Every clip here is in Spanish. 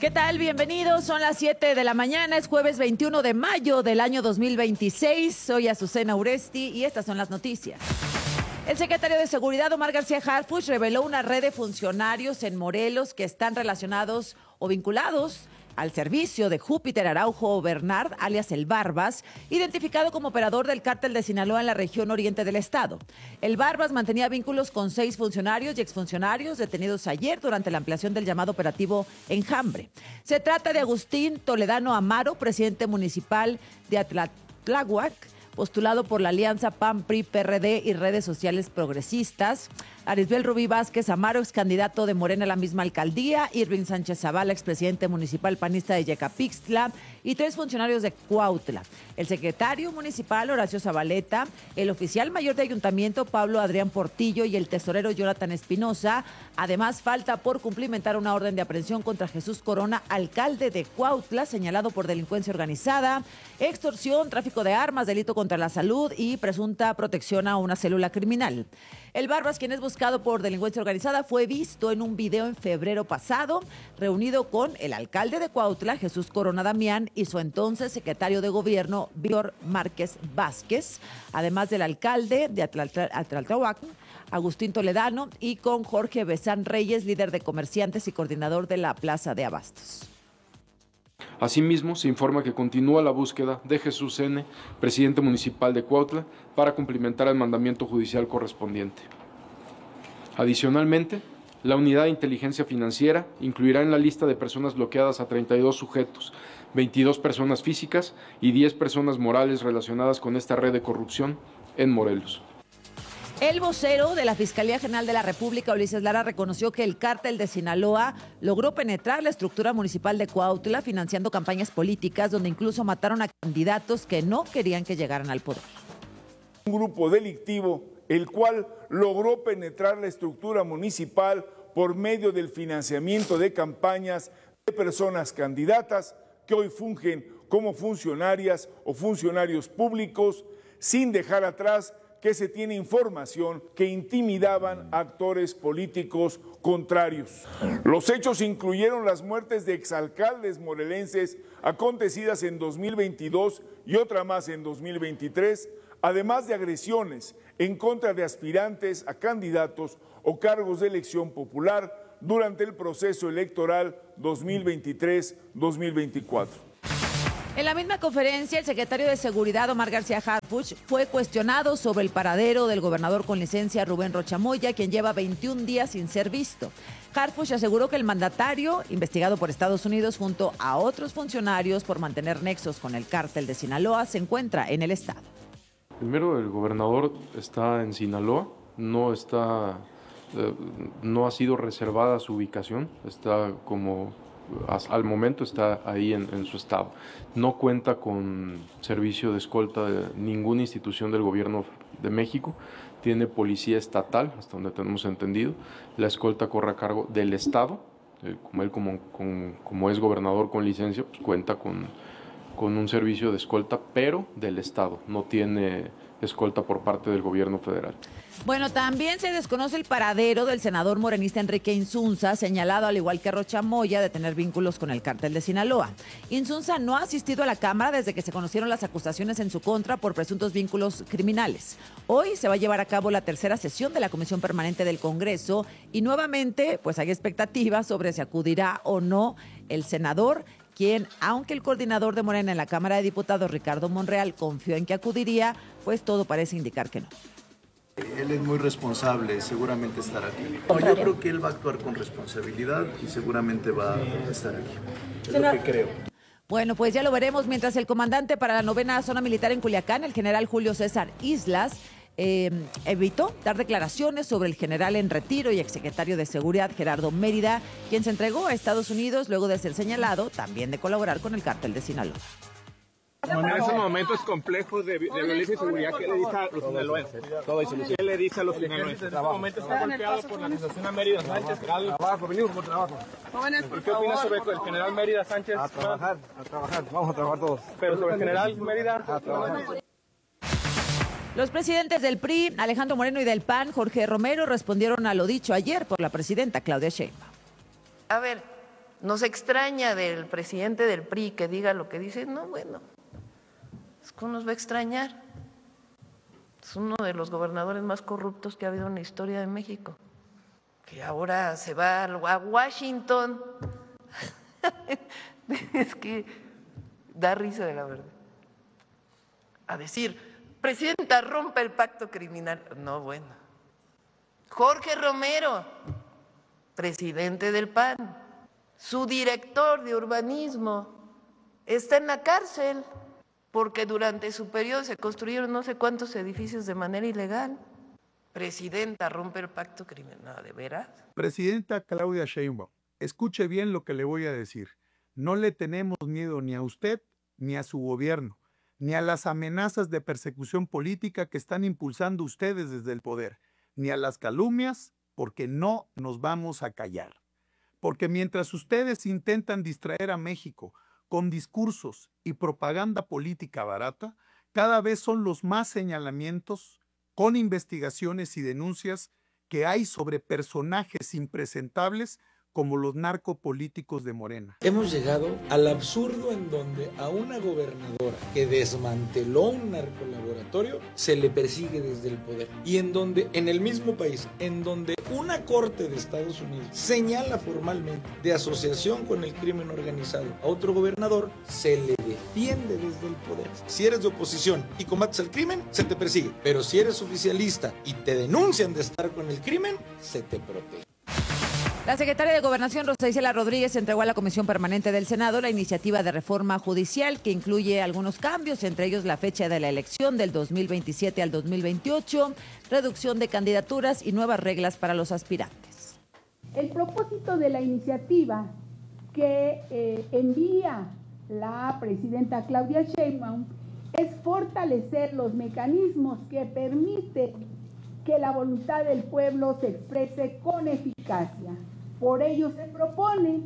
¿Qué tal? Bienvenidos. Son las 7 de la mañana. Es jueves 21 de mayo del año 2026. Soy Azucena Uresti y estas son las noticias. El secretario de Seguridad, Omar García Harfuch, reveló una red de funcionarios en Morelos que están relacionados o vinculados al servicio de Júpiter Araujo Bernard, alias El Barbas, identificado como operador del cártel de Sinaloa en la región oriente del estado. El Barbas mantenía vínculos con 6 funcionarios y exfuncionarios detenidos ayer durante la ampliación del llamado operativo Enjambre. Se trata de Agustín Toledano Amaro, presidente municipal de Atlatláhuac, postulado por la alianza PAN-PRI-PRD y redes sociales progresistas. Arisbel Rubí Vázquez Amaro, ex candidato de Morena a la misma alcaldía. Irving Sánchez Zavala, expresidente municipal panista de Yecapixtla. Y 3 funcionarios de Cuautla. El secretario municipal, Horacio Zabaleta. El oficial mayor de ayuntamiento, Pablo Adrián Portillo. Y el tesorero, Jonathan Espinosa. Además, falta por cumplimentar una orden de aprehensión contra Jesús Corona, alcalde de Cuautla, señalado por delincuencia organizada, extorsión, tráfico de armas, delito contra la salud y presunta protección a una célula criminal. El Barbas, quien es buscado por delincuencia organizada, fue visto en un video en febrero pasado, reunido con el alcalde de Cuautla, Jesús Corona Damián, y su entonces secretario de gobierno, Víctor Márquez Vázquez, además del alcalde de Atlaltlahuac, Agustín Toledano, y con Jorge Besán Reyes, líder de comerciantes y coordinador de la Plaza de Abastos. Asimismo, se informa que continúa la búsqueda de Jesús N., presidente municipal de Cuautla, para cumplimentar el mandamiento judicial correspondiente. Adicionalmente, la Unidad de Inteligencia Financiera incluirá en la lista de personas bloqueadas a 32 sujetos, 22 personas físicas y 10 personas morales relacionadas con esta red de corrupción en Morelos. El vocero de la Fiscalía General de la República, Ulises Lara, reconoció que el cártel de Sinaloa logró penetrar la estructura municipal de Cuautla, financiando campañas políticas donde incluso mataron a candidatos que no querían que llegaran al poder. Un grupo delictivo, el cual logró penetrar la estructura municipal por medio del financiamiento de campañas de personas candidatas que hoy fungen como funcionarias o funcionarios públicos, sin dejar atrás que se tiene información que intimidaban a actores políticos contrarios. Los hechos incluyeron las muertes de exalcaldes morelenses acontecidas en 2022 y otra más en 2023, además de agresiones en contra de aspirantes a candidatos o cargos de elección popular durante el proceso electoral 2023-2024. En la misma conferencia, el secretario de Seguridad, Omar García Harfuch, fue cuestionado sobre el paradero del gobernador con licencia Rubén Rocha Moya, quien lleva 21 días sin ser visto. Harfuch aseguró que el mandatario, investigado por Estados Unidos junto a otros funcionarios por mantener nexos con el cártel de Sinaloa, se encuentra en el estado. Primero, el gobernador está en Sinaloa, no ha sido reservada su ubicación, está al momento está ahí en su estado. No cuenta con servicio de escolta de ninguna institución del gobierno de México. Tiene policía estatal, hasta donde tenemos entendido. La escolta corre a cargo del estado. Como es gobernador con licencia, pues cuenta con un servicio de escolta, pero del estado. No tiene escolta por parte del gobierno federal. Bueno, también se desconoce el paradero del senador morenista Enrique Insunza, señalado al igual que Rocha Moya de tener vínculos con el cártel de Sinaloa. Insunza no ha asistido a la Cámara desde que se conocieron las acusaciones en su contra por presuntos vínculos criminales. Hoy se va a llevar a cabo la tercera sesión de la Comisión Permanente del Congreso y nuevamente pues hay expectativas sobre si acudirá o no el senador, quien, aunque el coordinador de Morena en la Cámara de Diputados, Ricardo Monreal, confió en que acudiría, pues todo parece indicar que no. Él es muy responsable, seguramente estará aquí. Yo creo que él va a actuar con responsabilidad y seguramente va a estar aquí. Es lo que creo. Bueno, pues ya lo veremos. Mientras el comandante para la 9ª Zona Militar en Culiacán, el general Julio César Islas, evitó dar declaraciones sobre el general en retiro y exsecretario de Seguridad Gerardo Mérida, quien se entregó a Estados Unidos luego de ser señalado también de colaborar con el cártel de Sinaloa. En esos momentos complejos de violencia y seguridad, ¿qué le dice a los sinaloenses? ¿Qué le dice a los sinaloenses? En este momento está golpeado por la asociación a Mérida Sánchez. Venimos por trabajo. ¿Por qué opinas sobre el general Mérida Sánchez? A trabajar, vamos a trabajar todos. Pero sobre el general Mérida. A trabajar. Los presidentes del PRI, Alejandro Moreno, y del PAN, Jorge Romero, respondieron a lo dicho ayer por la presidenta Claudia Sheinbaum. A ver, Nos extraña del presidente del PRI que diga lo que dice. No, bueno, es que nos va a extrañar. Es uno de los gobernadores más corruptos que ha habido en la historia de México, que ahora se va a Washington. Es que da risa de la verdad. A decir, presidenta, rompe el pacto criminal. No, bueno. Jorge Romero, presidente del PAN, su director de urbanismo, está en la cárcel porque durante su periodo se construyeron no sé cuántos edificios de manera ilegal. Presidenta, rompe el pacto criminal. No, ¿de veras? Presidenta Claudia Sheinbaum, escuche bien lo que le voy a decir. No le tenemos miedo ni a usted ni a su gobierno, ni a las amenazas de persecución política que están impulsando ustedes desde el poder, ni a las calumnias, porque no nos vamos a callar. Porque mientras ustedes intentan distraer a México con discursos y propaganda política barata, cada vez son los más señalamientos con investigaciones y denuncias que hay sobre personajes impresentables como los narcopolíticos de Morena. Hemos llegado al absurdo en donde a una gobernadora que desmanteló un narcolaboratorio se le persigue desde el poder. Y en donde, en el mismo país, en donde una corte de Estados Unidos señala formalmente de asociación con el crimen organizado a otro gobernador, se le defiende desde el poder. Si eres de oposición y combates el crimen, se te persigue. Pero si eres oficialista y te denuncian de estar con el crimen, se te protege. La secretaria de Gobernación, Rosa Isela Rodríguez, entregó a la Comisión Permanente del Senado la iniciativa de reforma judicial que incluye algunos cambios, entre ellos la fecha de la elección del 2027 al 2028, reducción de candidaturas y nuevas reglas para los aspirantes. El propósito de la iniciativa que envía la presidenta Claudia Sheinbaum es fortalecer los mecanismos que permiten que la voluntad del pueblo se exprese con eficacia. Por ello se propone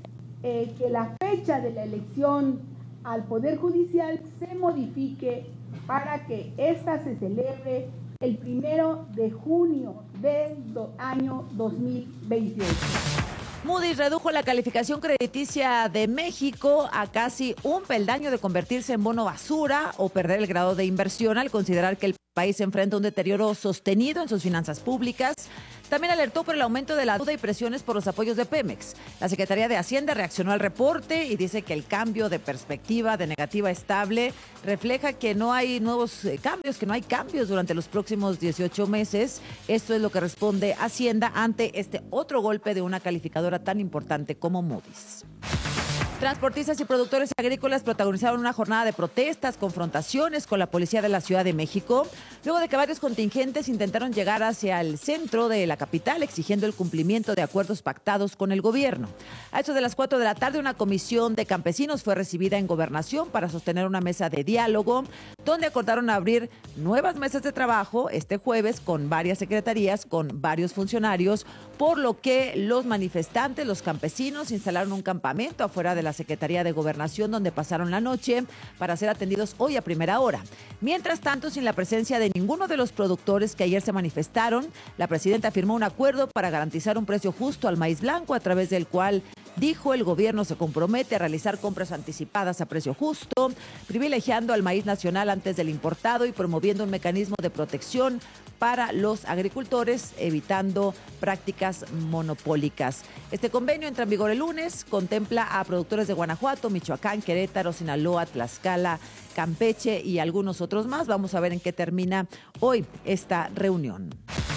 que la fecha de la elección al Poder Judicial se modifique para que ésta se celebre el 1 de junio del año 2028. Moody's redujo la calificación crediticia de México a casi un peldaño de convertirse en bono basura o perder el grado de inversión al considerar que el país enfrenta un deterioro sostenido en sus finanzas públicas. También alertó por el aumento de la deuda y presiones por los apoyos de Pemex. La Secretaría de Hacienda reaccionó al reporte y dice que el cambio de perspectiva de negativa a estable refleja que no hay nuevos cambios, que no hay cambios durante los próximos 18 meses. Esto es lo que responde Hacienda ante este otro golpe de una calificadora tan importante como Moody's. Transportistas y productores agrícolas protagonizaron una jornada de protestas, confrontaciones con la policía de la Ciudad de México, luego de que varios contingentes intentaron llegar hacia el centro de la capital exigiendo el cumplimiento de acuerdos pactados con el gobierno. A eso de las 4 de la tarde, una comisión de campesinos fue recibida en Gobernación para sostener una mesa de diálogo, donde acordaron abrir nuevas mesas de trabajo este jueves con varias secretarías, con varios funcionarios, por lo que los manifestantes, los campesinos, instalaron un campamento afuera de la Secretaría de Gobernación, donde pasaron la noche para ser atendidos hoy a primera hora. Mientras tanto, sin la presencia de ninguno de los productores que ayer se manifestaron, la presidenta firmó un acuerdo para garantizar un precio justo al maíz blanco, a través del cual, dijo, el gobierno se compromete a realizar compras anticipadas a precio justo, privilegiando al maíz nacional antes del importado y promoviendo un mecanismo de protección para los agricultores, evitando prácticas monopólicas. Este convenio entra en vigor el lunes, contempla a productores de Guanajuato, Michoacán, Querétaro, Sinaloa, Tlaxcala, Campeche y algunos otros más. Vamos a ver en qué termina hoy esta reunión.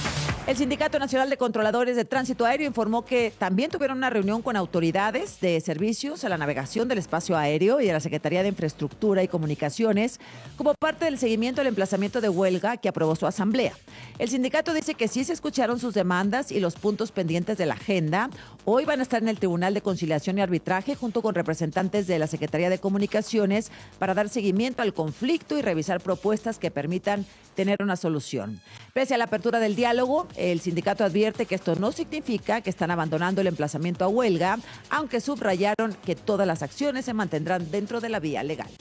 El Sindicato Nacional de Controladores de Tránsito Aéreo informó que también tuvieron una reunión con autoridades de servicios a la navegación del espacio aéreo y de la Secretaría de Infraestructura y Comunicaciones como parte del seguimiento del emplazamiento de huelga que aprobó su asamblea. El sindicato dice que sí se escucharon sus demandas y los puntos pendientes de la agenda. Hoy van a estar en el Tribunal de Conciliación y Arbitraje junto con representantes de la Secretaría de Comunicaciones para dar seguimiento al conflicto y revisar propuestas que permitan tener una solución. Pese a la apertura del diálogo, el sindicato advierte que esto no significa que están abandonando el emplazamiento a huelga, aunque subrayaron que todas las acciones se mantendrán dentro de la vía legal.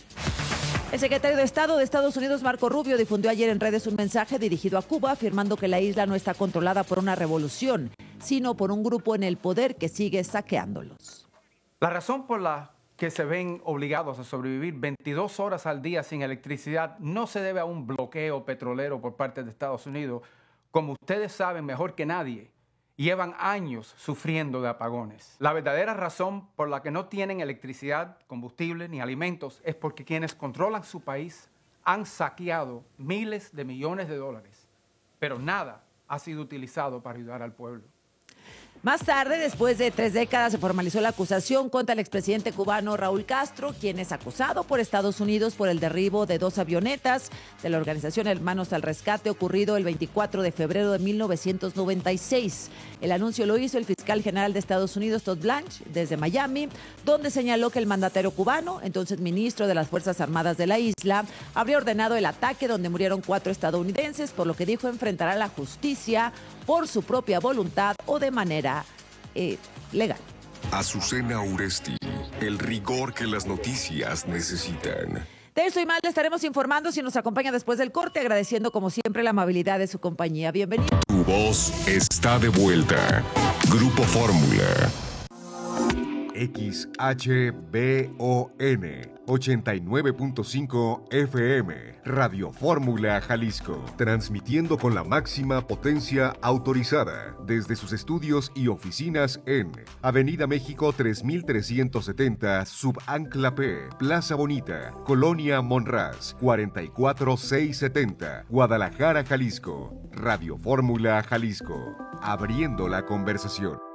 El secretario de Estado de Estados Unidos, Marco Rubio, difundió ayer en redes un mensaje dirigido a Cuba, afirmando que la isla no está controlada por una revolución, sino por un grupo en el poder que sigue saqueándolos. La razón por la que se ven obligados a sobrevivir 22 horas al día sin electricidad no se debe a un bloqueo petrolero por parte de Estados Unidos. Como ustedes saben mejor que nadie, llevan años sufriendo de apagones. La verdadera razón por la que no tienen electricidad, combustible ni alimentos es porque quienes controlan su país han saqueado miles de millones de dólares, pero nada ha sido utilizado para ayudar al pueblo. Más tarde, después de 3 décadas, se formalizó la acusación contra el expresidente cubano Raúl Castro, quien es acusado por Estados Unidos por el derribo de 2 avionetas de la organización Hermanos al Rescate ocurrido el 24 de febrero de 1996. El anuncio lo hizo el fiscal general de Estados Unidos, Todd Blanche, desde Miami, donde señaló que el mandatario cubano, entonces ministro de las Fuerzas Armadas de la isla, habría ordenado el ataque donde murieron 4 estadounidenses, por lo que dijo enfrentará la justicia por su propia voluntad o de manera legal. Azucena Uresti, el rigor que las noticias necesitan. De eso y más le estaremos informando si nos acompaña después del corte, agradeciendo como siempre la amabilidad de su compañía. Bienvenido. Tu voz está de vuelta. Grupo Fórmula. XHBON 89.5 FM, Radio Fórmula Jalisco, transmitiendo con la máxima potencia autorizada desde sus estudios y oficinas en Avenida México 3370, Subancla P, Plaza Bonita, Colonia Monraz, 44670, Guadalajara, Jalisco. Radio Fórmula Jalisco, abriendo la conversación.